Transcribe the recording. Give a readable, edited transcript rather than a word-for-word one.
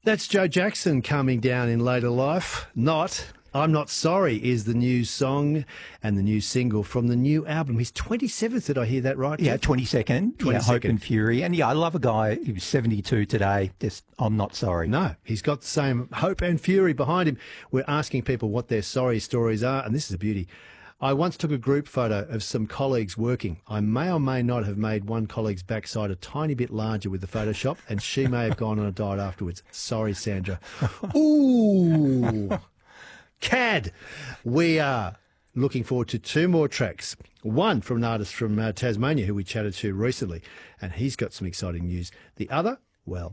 That's Joe Jackson coming down in later life. Not I'm Not Sorry is the new song and the new single from the new album. His 27th, did I hear that right? Yeah, 22nd. 22nd. Yeah, Hope and Fury. And yeah, I love a guy who's 72 today. Just, I'm not sorry. No, he's got the same hope and fury behind him. We're asking people what their sorry stories are, and this is a beauty. I once took a group photo of some colleagues working. I may or may not have made one colleague's backside a tiny bit larger with the Photoshop, and she may have gone on a diet afterwards. Sorry, Sandra. Ooh. CAD. We are looking forward to two more tracks. One from an artist from Tasmania who we chatted to recently, and he's got some exciting news. The other, well,